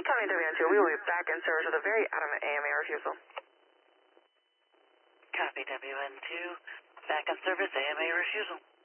County WN2, we will be back in service with a very adamant AMA refusal. Copy WN2, back in service, AMA refusal.